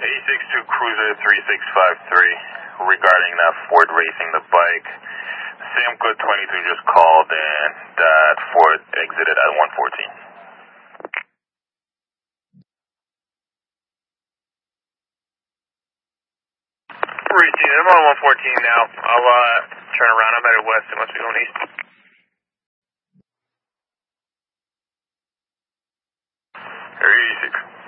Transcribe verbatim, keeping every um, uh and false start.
eight six two Cruiser three six five three regarding that Ford racing the bike. Sam Good twenty-two just called and that Ford exited at one fourteen. Routine, I'm on one fourteen now. I'll uh, turn around. I'm headed west. It must be going east. Area eighty-six.